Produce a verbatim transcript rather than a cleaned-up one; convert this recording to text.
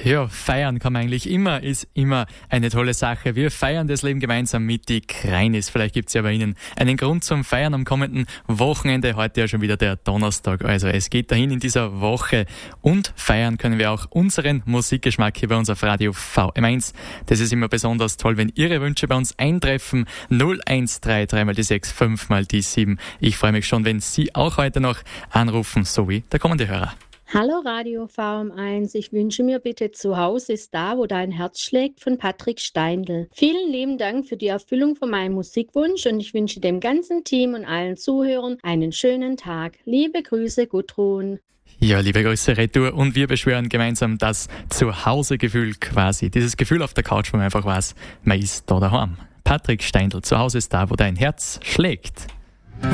Ja, feiern kann man eigentlich immer, ist immer eine tolle Sache. Wir feiern das Leben gemeinsam mit die Kreinis. Vielleicht gibt's ja bei Ihnen einen Grund zum Feiern am kommenden Wochenende. Heute ja schon wieder der Donnerstag. Also es geht dahin in dieser Woche. Und feiern können wir auch unseren Musikgeschmack hier bei uns auf Radio V M eins. Das ist immer besonders toll, wenn Ihre Wünsche bei uns eintreffen. null eins drei drei mal die sechs, fünf mal die sieben. Ich freue mich schon, wenn Sie auch heute noch anrufen, so wie der kommende Hörer. Hallo Radio V M eins, ich wünsche mir bitte "Zu Hause ist da, wo dein Herz schlägt" von Patrick Steindl. Vielen lieben Dank für die Erfüllung von meinem Musikwunsch und ich wünsche dem ganzen Team und allen Zuhörern einen schönen Tag. Liebe Grüße, Gudrun. Ja, liebe Grüße retour und wir beschwören gemeinsam das Zuhause-Gefühl quasi. Dieses Gefühl auf der Couch, wo man einfach weiß, man ist da daheim. Patrick Steindl, "Zu Hause ist da, wo dein Herz schlägt".